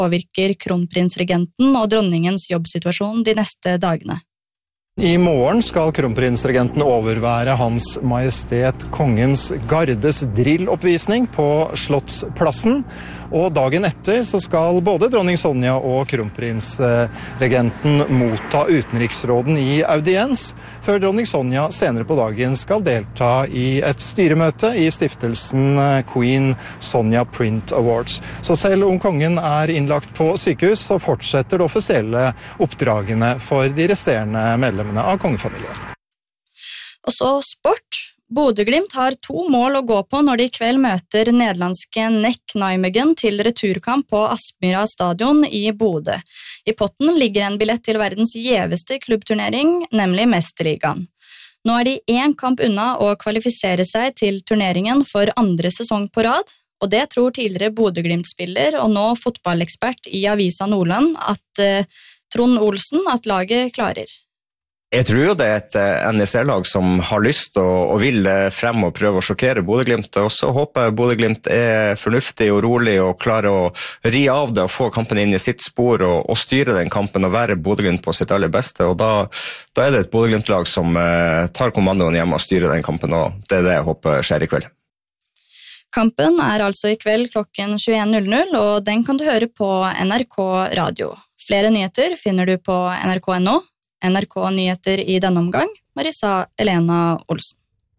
påvirker kronprinsregenten og dronningens jobbsituasjon de neste dagene. I morgen skal kronprinsregenten overvære Hans Majestet Kongens Gardes drilloppvisning på Slottsplassen. Og dagen etter så skal både dronning Sonja og kronprinsregenten motta utenriksråden i audiens, før dronning Sonja senere på dagen skal delta i et styremøte i stiftelsen Queen Sonja Print Awards. Så selv om kongen er innlagt på sykehus, så fortsetter det offisielle oppdragene for de resterende medlemmene av kongefamilien. Og så sport. Bodø/Glimt har 2 mål å gå på når de i kveld møter nederlandske NEC Nijmegen til returkamp på Aspmyra stadion i Bodø. I potten ligger en billett til verdens gjeveste klubbturnering, nemlig Mesterligaen. Nå er de 1 kamp unna å kvalifisere seg til turneringen for 2. sesong på rad, og det tror tidligere Bodø/Glimt-spiller og nå fotballekspert i Avisa Nordland Trond Olsen at laget klarer. Jeg tror jo det er et NSL-lag som har lyst og vil frem og prøve å sjokkere Bodø/Glimt, og så håper jeg Bodø/Glimt er fornuftig og rolig og klarer å ri av det og få kampen inn i sitt spor og styre den kampen og være Bodø/Glimt på sitt aller beste, og da er det et Bodø/Glimt-lag som tar kommandoen hjemme og styrer den kampen, og det er det jeg håper skjer i kveld. Kampen er altså i kveld klokken 21:00, og den kan du høre på NRK Radio. Flere nyheter finner du på nrk.no. NRK Nyheter i denne omgang, Marisa Elena Olsen.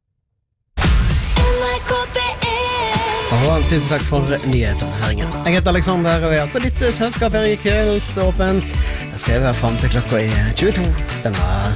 Og tusen takk for nyhetsoppdateringen. Jeg heter Alexander, og jeg har så litt selskap her i Kveldsåpent. Jeg skrev her frem til klokka 22. Den var